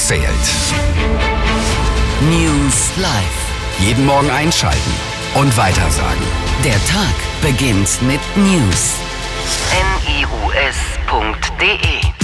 zählt. News Live. Jeden Morgen einschalten und weitersagen. Der Tag beginnt mit News. news.de